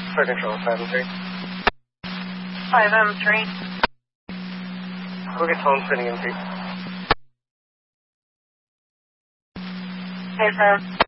For control, 5-3. 5-3. Look at phone sitting in 3. Hey, sir.